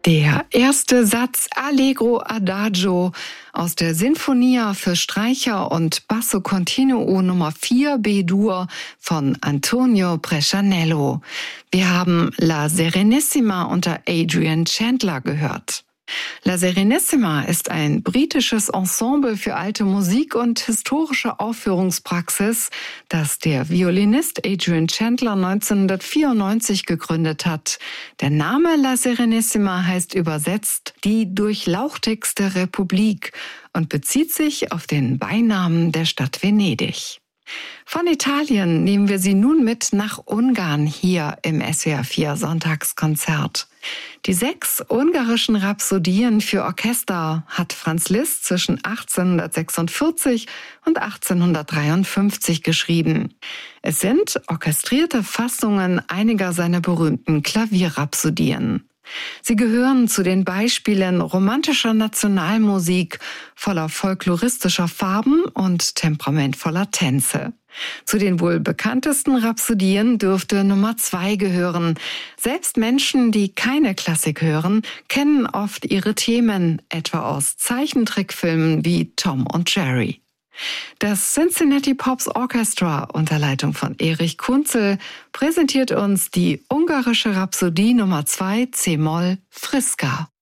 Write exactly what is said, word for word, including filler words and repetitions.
Der erste Satz Allegro Adagio aus der Sinfonia für Streicher und Basso Continuo Nummer vier B-Dur von Antonio Brescianello. Wir haben La Serenissima unter Adrian Chandler gehört. La Serenissima ist ein britisches Ensemble für alte Musik und historische Aufführungspraxis, das der Violinist Adrian Chandler neunzehnhundertvierundneunzig gegründet hat. Der Name La Serenissima heißt übersetzt die durchlauchtigste Republik und bezieht sich auf den Beinamen der Stadt Venedig. Von Italien nehmen wir Sie nun mit nach Ungarn hier im S W R vier Sonntagskonzert. Die sechs ungarischen Rhapsodien für Orchester hat Franz Liszt zwischen achtzehnhundertsechsundvierzig und achtzehnhundertdreiundfünfzig geschrieben. Es sind orchestrierte Fassungen einiger seiner berühmten Klavierrhapsodien. Sie gehören zu den Beispielen romantischer Nationalmusik voller folkloristischer Farben und temperamentvoller Tänze. Zu den wohl bekanntesten Rhapsodien dürfte Nummer zwei gehören. Selbst Menschen, die keine Klassik hören, kennen oft ihre Themen, etwa aus Zeichentrickfilmen wie Tom und Jerry. Das Cincinnati Pops Orchestra unter Leitung von Erich Kunzel präsentiert uns die ungarische Rhapsodie Nummer zwei C-Moll Friska.